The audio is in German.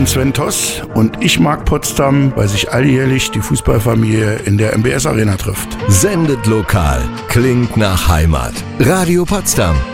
bin Sven Toss und ich mag Potsdam, weil sich alljährlich die Fußballfamilie in der MBS Arena trifft. Sendet lokal, klingt nach Heimat. Radio Potsdam.